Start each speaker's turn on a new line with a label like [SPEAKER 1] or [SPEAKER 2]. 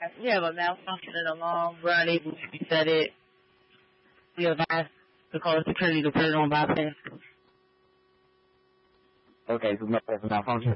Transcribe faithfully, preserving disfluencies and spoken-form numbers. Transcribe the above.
[SPEAKER 1] You have a malfunction in alarm. We're unable to reset it. We have asked the call security to put it on bypass.
[SPEAKER 2] Okay, so that's a malfunction.